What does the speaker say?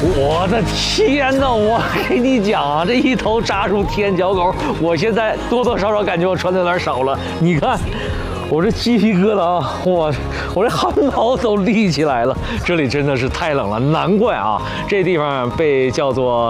我的天哪！我跟你讲啊，这一头扎入天脚狗，我现在多多少少感觉我穿的有点少了。你看，我这鸡皮疙瘩啊，我这汗毛都立起来了。这里真的是太冷了，难怪啊，这地方被叫做